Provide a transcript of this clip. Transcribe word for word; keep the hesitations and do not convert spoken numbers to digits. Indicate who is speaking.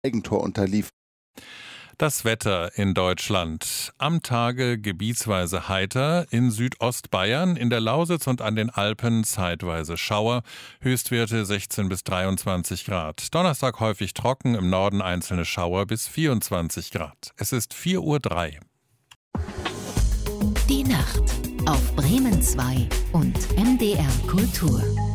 Speaker 1: Eigentor unterlief.
Speaker 2: Das Wetter in Deutschland. Am Tage gebietsweise heiter, in Südostbayern, in der Lausitz und an den Alpen zeitweise Schauer, Höchstwerte sechzehn bis dreiundzwanzig Grad. Donnerstag häufig trocken, im Norden einzelne Schauer bis vierundzwanzig Grad. Es ist vier Uhr drei.
Speaker 3: Die Nacht auf Bremen zwei und M D R Kultur.